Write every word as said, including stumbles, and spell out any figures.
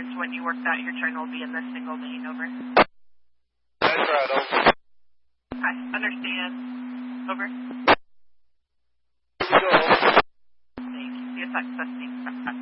maintenance when you work that your turn will be in this single lane, over. That's right, over. I understand. Over. Here we go. Thank you. C S X testing.